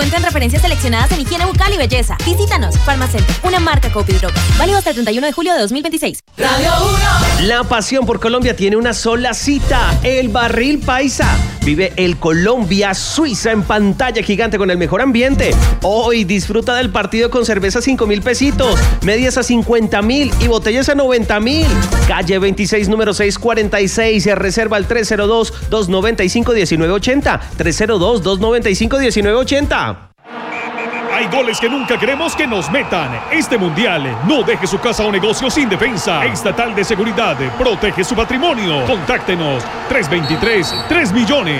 descuento en referencias seleccionadas en higiene bucal y belleza. Visítanos. Farmacéutico, una marca Copidroga. Válido hasta el 31 de julio de 2026. Radio 1. La pasión por Colombia tiene una sola cita: el Barril Paisa. Vive el Colombia-Suiza en pantalla gigante con el mejor ambiente. Hoy disfruta del partido con cerveza 5.000 pesitos, medias a 50.000 y botellas a 90.000. Calle 26, número 646. Se reserva al 302-295-1980. 302-295-1980. Hay goles que nunca queremos que nos metan. Este mundial, no deje su casa o negocio sin defensa. Estatal de Seguridad protege su patrimonio. Contáctenos 323-3 millones.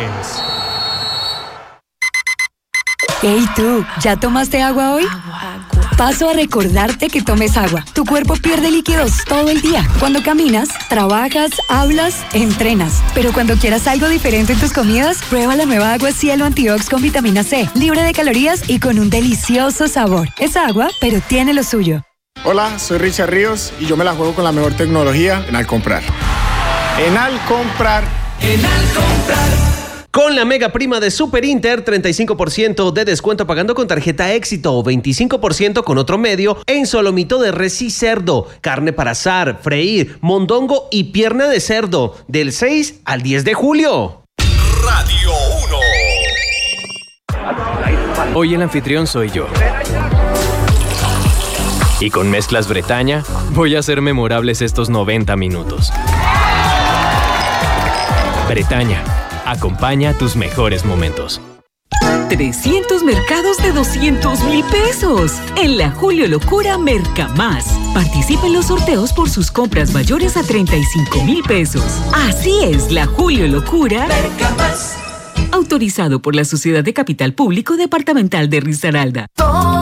Hey tú, ¿ya tomaste agua hoy? Paso a recordarte que tomes agua. Tu cuerpo pierde líquidos todo el día. Cuando caminas, trabajas, hablas, entrenas. Pero cuando quieras algo diferente en tus comidas, prueba la nueva agua Cielo Antiox con vitamina C, libre de calorías y con un delicioso sabor. Es agua, pero tiene lo suyo. Hola, soy Richard Ríos y yo me la juego con la mejor tecnología en Alcomprar. En Alcomprar. Con la mega prima de Super Inter, 35% de descuento pagando con tarjeta Éxito o 25% con otro medio en solomito de res y cerdo, carne para asar, freír, mondongo y pierna de cerdo, del 6 al 10 de julio. Radio 1. Hoy el anfitrión soy yo. Y con mezclas Bretaña voy a hacer memorables estos 90 minutos. Bretaña. Acompaña tus mejores momentos. 300 mercados de 200,000 pesos. En la Julio Locura Mercamás. Participa en los sorteos por sus compras mayores a 35,000 pesos. Así es la Julio Locura Mercamás. Autorizado por la Sociedad de Capital Público Departamental de Risaralda.